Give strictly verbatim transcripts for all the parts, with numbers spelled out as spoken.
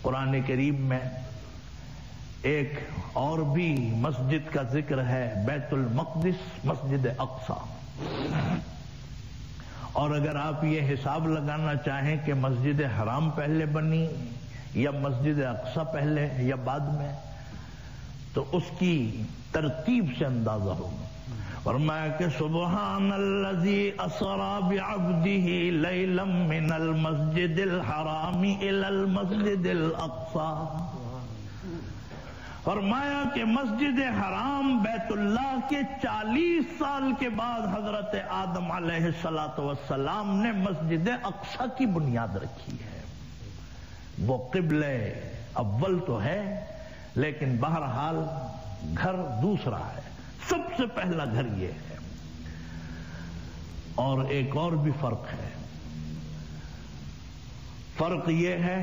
قرآن کریم میں ایک اور بھی مسجد کا ذکر ہے، بیت المقدس، مسجد اقصی۔ اور اگر آپ یہ حساب لگانا چاہیں کہ مسجد حرام پہلے بنی یا مسجد اقصی پہلے یا بعد میں، تو اس کی ترتیب سے اندازہ ہوگا۔ فرمایا کہ سبحان الذی اسری بعبدہ لیلا من المسجد الحرام الی المسجد الاقصی۔ فرمایا کہ مسجد حرام بیت اللہ کے چالیس سال کے بعد حضرت آدم علیہ الصلاۃ والسلام نے مسجد اقصی کی بنیاد رکھی ہے۔ وہ قبلہ اول تو ہے لیکن بہرحال گھر دوسرا ہے، سب سے پہلا گھر یہ ہے۔ اور ایک اور بھی فرق ہے، فرق یہ ہے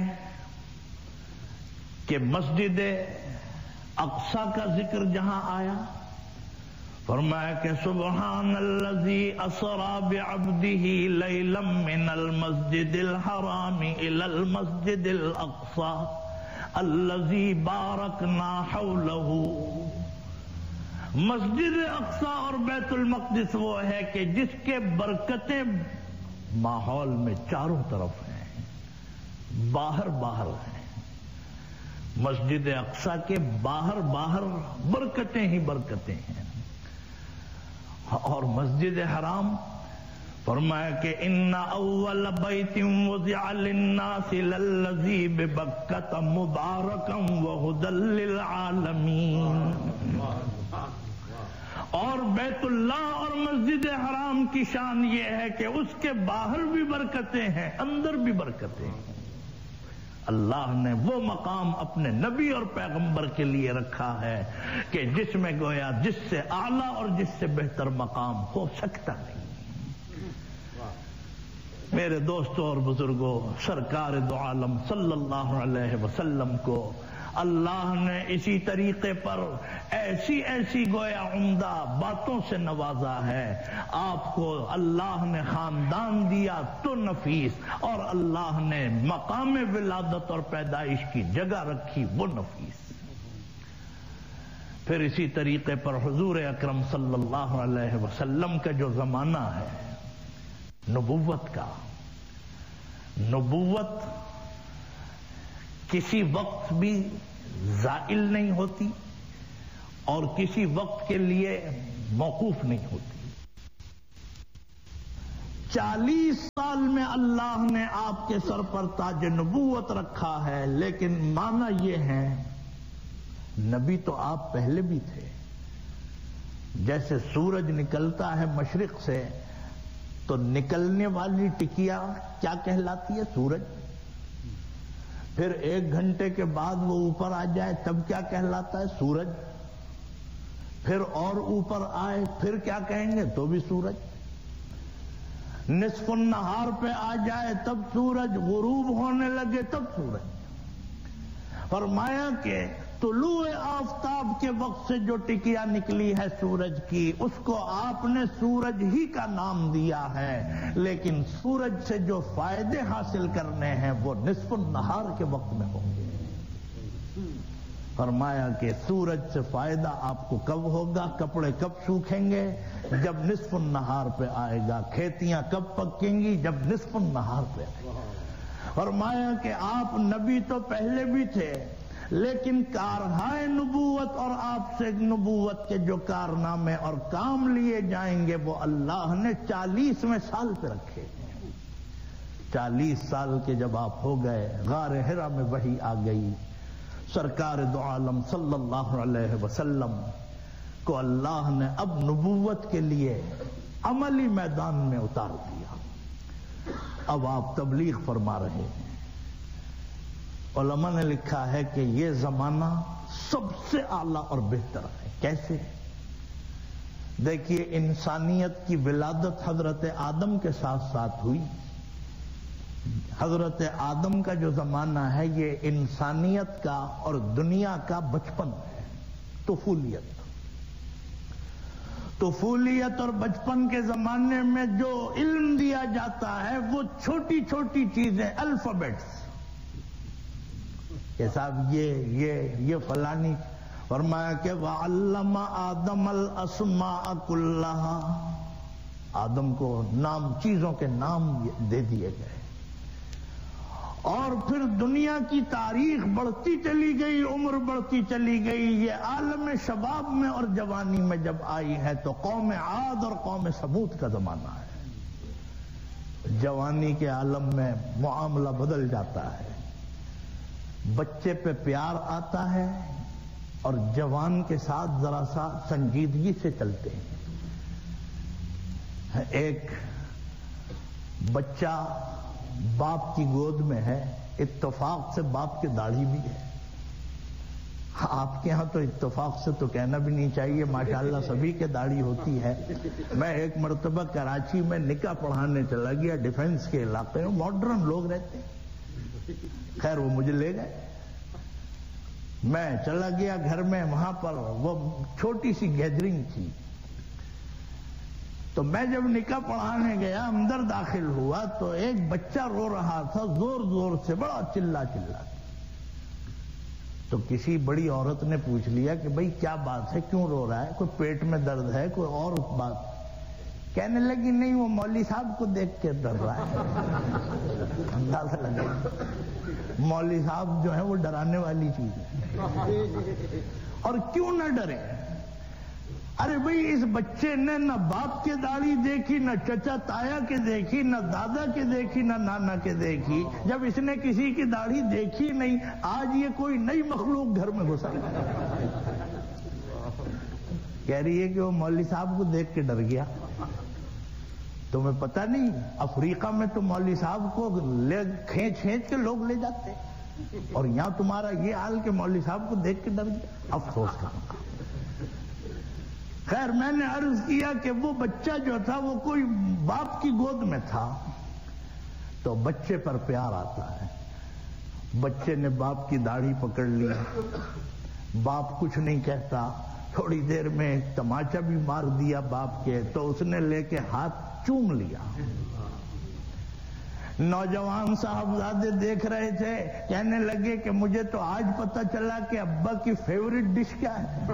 کہ مسجد اقصی کا ذکر جہاں آیا، فرمایا کہ سبحان الذی اسری بعبدہ لیلا من المسجد الحرام الی المسجد الاقصی الذی بارکنا حولہ۔ مسجد اقصی اور بیت المقدس وہ ہے کہ جس کے برکتیں ماحول میں چاروں طرف ہیں، باہر باہر ہیں۔ مسجد اقصی کے باہر باہر برکتیں ہی برکتیں ہیں۔ اور مسجد حرام فرمایا کہ ان اول بیت وضع للناس للذی ببکۃ مبارکا وہدی للعالمین۔ اور بیت اللہ اور مسجد حرام کی شان یہ ہے کہ اس کے باہر بھی برکتیں ہیں، اندر بھی برکتیں ہیں۔ اللہ نے وہ مقام اپنے نبی اور پیغمبر کے لیے رکھا ہے کہ جس میں گویا جس سے اعلیٰ اور جس سے بہتر مقام ہو سکتا نہیں۔ میرے دوستوں اور بزرگوں، سرکار دو عالم صلی اللہ علیہ وسلم کو اللہ نے اسی طریقے پر ایسی ایسی گویا عمدہ باتوں سے نوازا ہے۔ آپ کو اللہ نے خاندان دیا تو نفیس، اور اللہ نے مقام ولادت اور پیدائش کی جگہ رکھی وہ نفیس۔ پھر اسی طریقے پر حضور اکرم صلی اللہ علیہ وسلم کا جو زمانہ ہے نبوت کا، نبوت کسی وقت بھی زائل نہیں ہوتی اور کسی وقت کے لیے موقوف نہیں ہوتی۔ چالیس سال میں اللہ نے آپ کے سر پر تاج نبوت رکھا ہے، لیکن معنی یہ ہے نبی تو آپ پہلے بھی تھے۔ جیسے سورج نکلتا ہے مشرق سے تو نکلنے والی ٹکیا کیا کہلاتی ہے؟ سورج۔ پھر ایک گھنٹے کے بعد وہ اوپر آ جائے تب کیا کہلاتا ہے؟ سورج۔ پھر اور اوپر آئے پھر کیا کہیں گے؟ تو بھی سورج۔ نصف النہار پہ آ جائے تب سورج، غروب ہونے لگے تب سورج۔ فرمایا کہ طلوع آفتاب کے وقت سے جو ٹکیا نکلی ہے سورج کی، اس کو آپ نے سورج ہی کا نام دیا ہے، لیکن سورج سے جو فائدے حاصل کرنے ہیں وہ نصف النہار کے وقت میں ہوں گے۔ فرمایا کہ سورج سے فائدہ آپ کو کب ہوگا؟ کپڑے کب سوکھیں گے؟ جب نصف النہار پہ آئے گا۔ کھیتیاں کب پکیں گی؟ جب نصف النہار پہ آئے گا۔ فرمایا کہ آپ نبی تو پہلے بھی تھے، لیکن کارہائے نبوت اور آپ سے نبوت کے جو کارنامے اور کام لیے جائیں گے وہ اللہ نے چالیسویں سال پہ رکھے۔ چالیس سال کے جب آپ ہو گئے، غار حرا میں وحی آ گئی، سرکار دو عالم صلی اللہ علیہ وسلم کو اللہ نے اب نبوت کے لیے عملی میدان میں اتار دیا۔ اب آپ تبلیغ فرما رہے ہیں۔ علماء نے لکھا ہے کہ یہ زمانہ سب سے اعلیٰ اور بہتر ہے۔ کیسے؟ دیکھیے، انسانیت کی ولادت حضرت آدم کے ساتھ ساتھ ہوئی۔ حضرت آدم کا جو زمانہ ہے یہ انسانیت کا اور دنیا کا بچپن ہے، طفولیت۔ طفولیت اور بچپن کے زمانے میں جو علم دیا جاتا ہے وہ چھوٹی چھوٹی چیزیں، الفابیٹس، کہ صاحب یہ یہ یہ فلانی. فرمایا کہ وَعَلَّمَ آدَمَ الْأَسْمَاءَ كُلَّهَا، آدم کو نام، چیزوں کے نام دے دیے گئے. اور پھر دنیا کی تاریخ بڑھتی چلی گئی، عمر بڑھتی چلی گئی. یہ عالم شباب میں اور جوانی میں جب آئی ہے تو قوم عاد اور قوم ثمود کا زمانہ ہے. جوانی کے عالم میں معاملہ بدل جاتا ہے، بچے پہ پیار آتا ہے اور جوان کے ساتھ ذرا سا سنجیدگی سے چلتے ہیں. ایک بچہ باپ کی گود میں ہے، اتفاق سے باپ کی داڑھی بھی ہے. آپ کے ہاں تو اتفاق سے تو کہنا بھی نہیں چاہیے، ماشاءاللہ سبھی کے داڑھی ہوتی ہے. میں ایک مرتبہ کراچی میں نکاح پڑھانے چلا گیا، ڈیفنس کے علاقے میں ماڈرن لوگ رہتے ہیں. خیر وہ مجھے لے گئے، میں چلا گیا گھر میں. وہاں پر وہ چھوٹی سی گیدرنگ تھی. تو میں جب نکاح پڑھانے گیا، اندر داخل ہوا تو ایک بچہ رو رہا تھا زور زور سے، بڑا چلا چلا. تو کسی بڑی عورت نے پوچھ لیا کہ بھئی کیا بات ہے، کیوں رو رہا ہے، کوئی پیٹ میں درد ہے، کوئی اور بات. کہنے لگی نہیں، وہ مولوی صاحب کو دیکھ کے ڈر رہا ہے. اندازہ لگا مولوی صاحب جو ہے وہ ڈرانے والی چیز ہے. اور کیوں نہ ڈرے؟ ارے بھئی اس بچے نے نہ باپ کے داڑھی دیکھی، نہ چچا تایا کے دیکھی، نہ دادا کے دیکھی، نہ نانا کے دیکھی. جب اس نے کسی کی داڑھی دیکھی نہیں، آج یہ کوئی نئی مخلوق گھر میں گھسا. کہہ رہی ہے کہ وہ مولوی صاحب کو دیکھ کے ڈر گیا. تمہیں پتہ نہیں افریقہ میں تو مولوی صاحب کو لے کھینچ کھینچ کے لوگ لے جاتے ہیں، اور یہاں تمہارا یہ حال کہ مولوی صاحب کو دیکھ کے ڈر گیا. افسوس کا. خیر میں نے عرض کیا کہ وہ بچہ جو تھا وہ کوئی باپ کی گود میں تھا، تو بچے پر پیار آتا ہے. بچے نے باپ کی داڑھی پکڑ لی، باپ کچھ نہیں کہتا. تھوڑی دیر میں تماچا بھی مار دیا باپ کے، تو اس نے لے کے ہاتھ چوم لیا. نوجوان صاحبزادے دیکھ رہے تھے، کہنے لگے کہ مجھے تو آج پتہ چلا کہ ابا کی فیورٹ ڈش کیا ہے.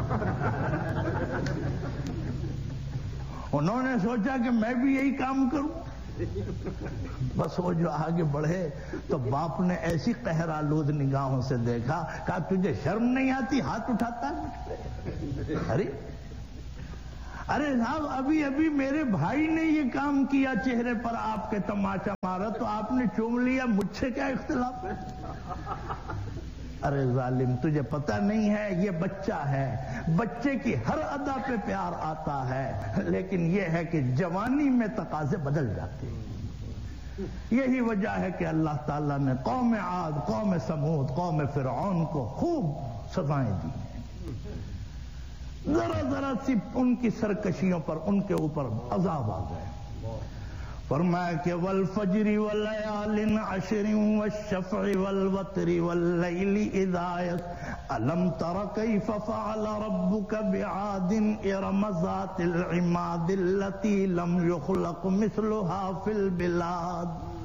انہوں نے سوچا کہ میں بھی یہی کام کروں. بس وہ جو آگے بڑھے تو باپ نے ایسی قہر آلود نگاہوں سے دیکھا، کہا تجھے شرم نہیں آتی، ہاتھ اٹھاتا ہے. ارے ارے صاحب ابھی ابھی میرے بھائی نے یہ کام کیا، چہرے پر آپ کے تماچا مارا تو آپ نے چوم لیا، مجھ سے کیا اختلاف ہے؟ ارے ظالم تجھے پتہ نہیں ہے یہ بچہ ہے، بچے کی ہر ادا پہ پیار آتا ہے، لیکن یہ ہے کہ جوانی میں تقاضے بدل جاتے ہیں. یہی وجہ ہے کہ اللہ تعالیٰ نے قوم عاد، قوم ثمود، قوم فرعون کو خوب سزائیں دی ہیں. ذرا ذرا سی ان کی سرکشیوں پر ان کے اوپر عذاب آ گئے. فرمایا کہ والفجر واللیال عشر والشفع والوتر واللیل اذا یسر الم تر کیف فعل ربک بعاد ارم ذات العماد التي لم يخلق مثلها في البلاد.